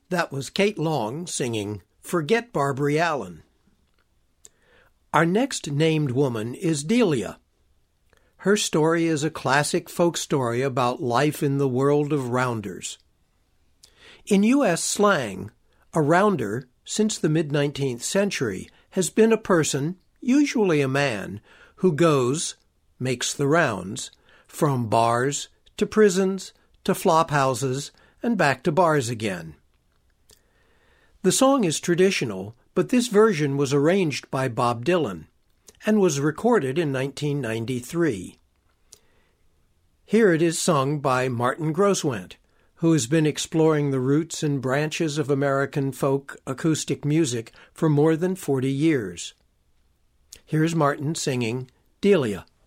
That was Kate Long singing Forget Barbary Allen. Our next named woman is Delia. Her story is a classic folk story about life in the world of rounders. In U.S. slang, a rounder, since the mid-19th century, has been a person, usually a man, who makes the rounds, from bars to prisons to flop houses and back to bars again. The song is traditional, but this version was arranged by Bob Dylan and was recorded in 1993. Here it is sung by Martin Groswent, who has been exploring the roots and branches of American folk acoustic music for more than 40 years. Here's Martin singing Delia.